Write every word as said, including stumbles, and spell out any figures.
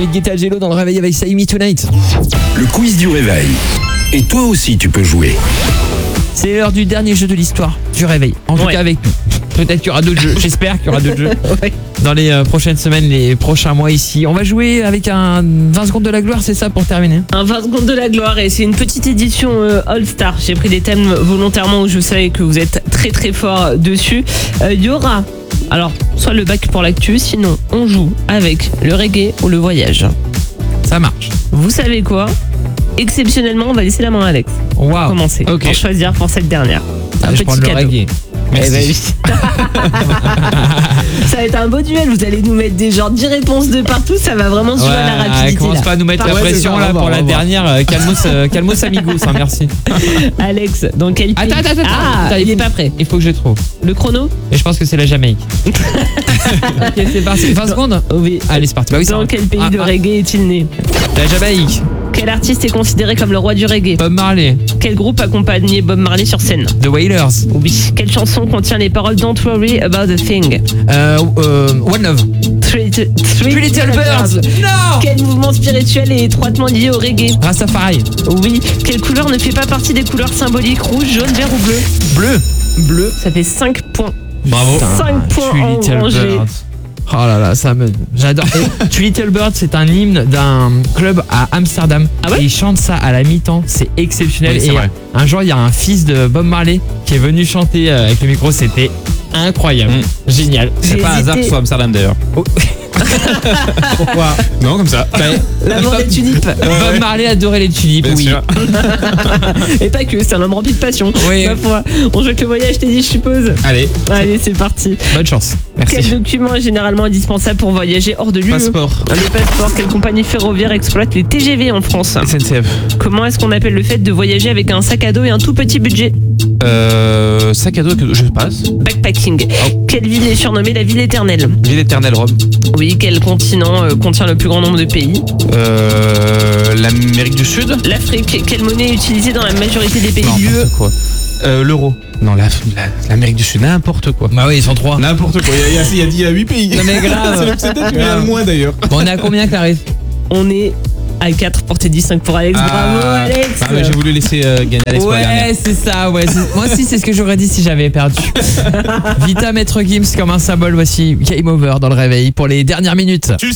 David Guetta, Jello dans le réveil avec Say Me Tonight. Le quiz du réveil. Et toi aussi tu peux jouer. C'est l'heure du dernier jeu de l'histoire du réveil. En tout Ouais. cas avec nous. Peut-être qu'il y aura d'autres jeux. J'espère qu'il y aura d'autres jeux. Ouais. Dans les euh, prochaines semaines, les prochains mois ici. On va jouer avec un vingt secondes de la gloire, c'est ça pour terminer? Un vingt secondes de la gloire et c'est une petite édition euh, All Star. J'ai pris des thèmes volontairement où je savais que vous êtes très très fort dessus. Il euh, y aura alors soit le bac pour l'actu, sinon on joue avec le reggae ou le voyage. Ça marche. Vous savez quoi? Exceptionnellement, on va laisser la main à Alex. Waouh. Commencer Ok. pour choisir pour cette dernière. Un Je petit prends le cadeau. reggae. Eh ben oui. Ça va être un beau duel, vous allez nous mettre des genre dix réponses de partout, ça va vraiment se jouer à la rapidité. commence là. pas à nous mettre la Ouais, c'est pression ça, on là va pour voir, la on va voir. dernière. Euh, calmos, euh, calmos amigos, hein, merci. Alex, dans quel pays? Attends, attends, attends. Ah, Attends, il est pas prêt. Il faut que je trouve. Le chrono? Et je pense que c'est la Jamaïque. Ok, c'est parti. vingt secondes. Oui. Allez, c'est parti. Bah oui, Dans ça- quel pays Ah, de ah, reggae est-il né? La Jamaïque. Quel artiste est considéré comme le roi du reggae? Bob Marley. Quel groupe accompagnait Bob Marley sur scène? The Wailers. Oui. Quelle chanson contient les paroles Don't worry about a thing? Euh, euh, One Love. Three, three, Three Little Birds. Non. Quel mouvement spirituel est étroitement lié au reggae? Rastafari. Oui. Quelle couleur ne fait pas partie des couleurs symboliques rouge, jaune, vert ou bleu? Bleu. Bleu. Ça fait cinq points. Bravo. cinq points Three Little engrangés. Birds. Oh là là, ça me. J'adore. Et Three Little Birds, c'est un hymne d'un club à Amsterdam. Ah ouais Et ils chantent ça à la mi-temps. C'est exceptionnel. Oui, c'est et vrai. euh, un jour, il y a un fils de Bob Marley qui est venu chanter euh, avec le micro. C'était incroyable. Mm. Génial. C'est J'ai pas un hasard que hésité. ce soit Amsterdam d'ailleurs. Pourquoi Non, comme ça. L'amour des tulipes. Bob Marley adorait les tulipes, Bien oui. sûr. Et pas que, c'est un homme rempli de passion. Oui. Ma foi. On joue avec le voyage, t'es dit, je suppose. Allez, Allez, c'est parti. Bonne chance. Merci. Quel document est généralement indispensable pour voyager hors de l'U E? passeport. Le passeport. Quelle compagnie ferroviaire exploite les T G V en France? S N C F. Comment est-ce qu'on appelle le fait de voyager avec un sac à dos et un tout petit budget? Euh, sac à dos que je passe. Backpacking. Oh. Quelle ville est surnommée la ville éternelle? Ville éternelle Rome. Oui, quel continent euh, contient le plus grand nombre de pays? Euh, L'Amérique du Sud. L'Afrique. Quelle monnaie est utilisée dans la majorité des pays de l'U E? N'importe quoi. Euh, L'euro. Non, la- la- l'Amérique du Sud, n'importe quoi. Bah oui, ils sont trois. N'importe quoi. Il y a, il y a, il y a huit pays. Non mais grave. C'est le- c'est peut-être le moins d'ailleurs. Bon, on est à combien, Clarisse? On est à quatre pour tes dix, cinq pour Alex. Bravo Alex. Ah, mais j'ai voulu laisser euh, gagner Alex pour la dernière. Ouais, c'est ça, ouais. c'est- Moi aussi, c'est ce que j'aurais dit si j'avais perdu. Vita Maître Gims comme un symbole, voici Game Over dans le réveil pour les dernières minutes.